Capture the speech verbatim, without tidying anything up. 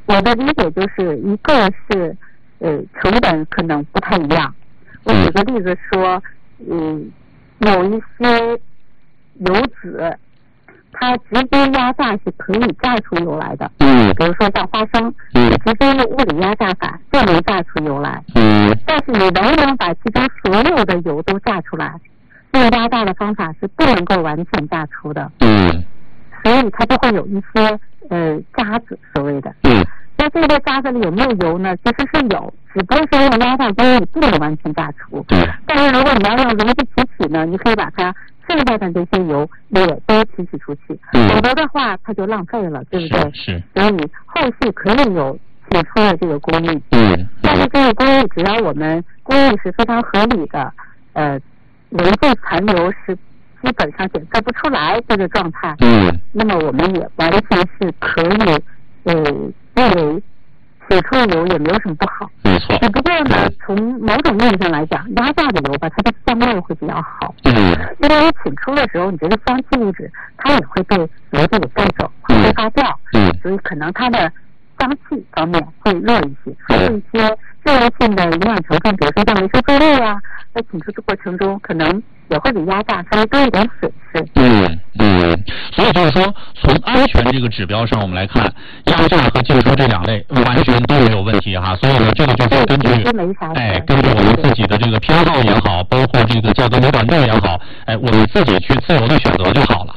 我的理解就是一个是呃成本可能不太一样。我举个例子说，嗯，有一些油脂，它直接压榨是可以榨出油来的。嗯，比如说像花生，嗯，直接用物理压榨法就能榨出油来。嗯，但是你能不能把其中所有的油都榨出来？用压榨的方法是不能够完全榨出的。嗯，所以它就会有一些呃渣子，所谓的。嗯，那这个渣子里有没有油呢？其实是有，只不过是用压榨工艺不能完全榨出。嗯，但是如果你要用溶剂提取呢，你可以把它剩下的这些油也都提取出去，否则的话它就浪费了，对不对？ 是。 所以后续可以有提出的这个工艺。嗯。但是这个工艺只要我们工艺是非常合理的，呃，溶剂残留是基本上检测不出来这个状态。嗯。那么我们也完全是可以呃认为写出的油也没有什么不好。 没错。 只不过呢，从某种意义上来讲，压榨的油吧，它的香味会比较好。嗯。因为你请出的时候，你觉得香气物质它也会被油子给带走，会挥发掉。嗯。所以可能它的香气方面会弱一些，还有一些热性的营养成分，比如说像维生素六啊，在请出的过程中可能也会比压榨稍微多一点损失。 嗯嗯，所以就是说，从安全这个指标上，我们来看，压榨和净出这两类完全都没有问题哈。所以呢，这个就是根据哎，根据我们自己的这个偏好也好，包括这个价格敏感度也好，哎，我们自己去自由的选择就好了。